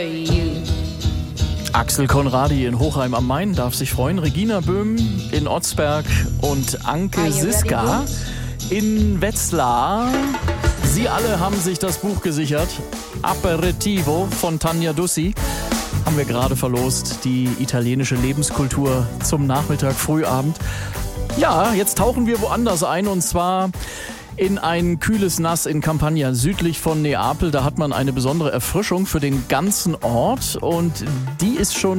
Axel Conradi in Hochheim am Main darf sich freuen. Regina Böhm in Otzberg und Anke Siska in Wetzlar. Sie alle haben sich das Buch gesichert. Aperitivo von Tanja Dussi. Haben wir gerade verlost. Die italienische Lebenskultur zum Nachmittag, Frühabend. Ja, jetzt tauchen wir woanders ein, und zwar in ein kühles Nass in Campania, südlich von Neapel. Da hat man eine besondere Erfrischung für den ganzen Ort, und die ist schon